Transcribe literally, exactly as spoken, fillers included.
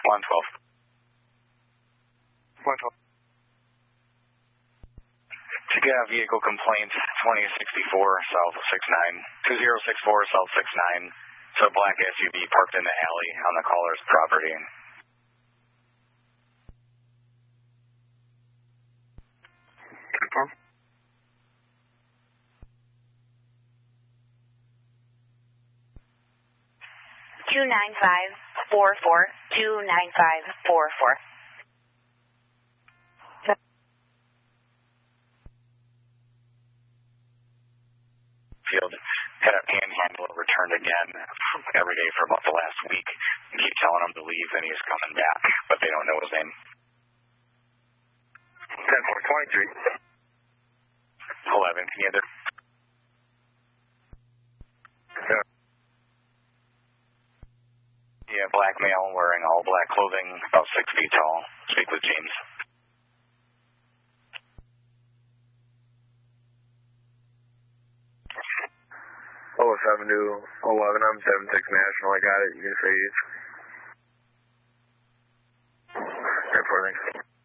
one twelve. one twelve. To get a vehicle complaint, twenty sixty-four South six nine, two zero six four South six nine. So a black S U V parked in the alley on the caller's property. Confirm. two nine five four four, two nine five four four. Field had a panhandler returned again every day for about the last week. And keep telling him to leave, and he's coming back, but they don't know his name. ten four twenty-three. eleven, any other? Yeah. Yeah, black male wearing all black clothing, about six feet tall. Speak with James. Lois Avenue, eleven, I'm seven six National. I got it. You can say it. Reporting.